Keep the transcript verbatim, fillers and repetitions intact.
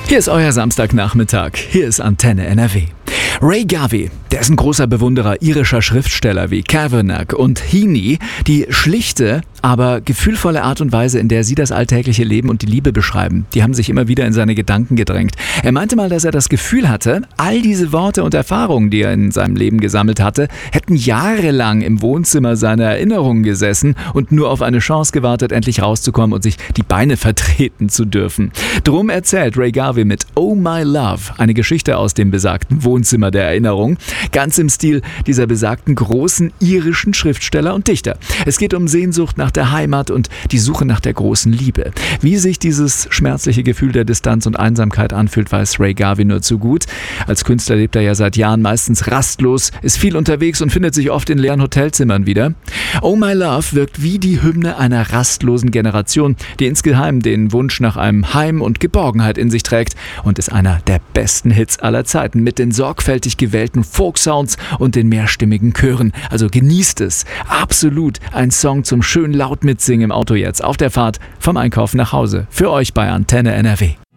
Hier ist euer Samstagnachmittag. Hier ist Antenne N R W. Ray Garvey, der ist ein großer Bewunderer irischer Schriftsteller wie Kavanagh und Heaney. Die schlichte, aber gefühlvolle Art und Weise, in der sie das alltägliche Leben und die Liebe beschreiben, die haben sich immer wieder in seine Gedanken gedrängt. Er meinte mal, dass er das Gefühl hatte, all diese Worte und Erfahrungen, die er in seinem Leben gesammelt hatte, hätten jahrelang im Wohnzimmer seiner Erinnerungen gesessen und nur auf eine Chance gewartet, endlich rauszukommen und sich die Beine vertreten zu dürfen. Drum erzählt Ray Garvey mit Oh My Love eine Geschichte aus dem besagten Wohnzimmer der Erinnerung, ganz im Stil dieser besagten großen irischen Schriftsteller und Dichter. Es geht um Sehnsucht nach der Heimat und die Suche nach der großen Liebe. Wie sich dieses schmerzliche Gefühl der Distanz und Einsamkeit anfühlt, weiß Ray Garvey nur zu gut. Als Künstler lebt er ja seit Jahren meistens rastlos, ist viel unterwegs und findet sich oft in leeren Hotelzimmern wieder. Oh My Love wirkt wie die Hymne einer rastlosen Generation, die insgeheim den Wunsch nach einem Heim und Geborgenheit in sich trägt und ist einer der besten Hits aller Zeiten mit den sorgfältig gewählten Folk-Sounds und den mehrstimmigen Chören. Also genießt es. Absolut ein Song zum schön laut mitsingen im Auto jetzt auf der Fahrt vom Einkaufen nach Hause. Für euch bei Antenne N R W.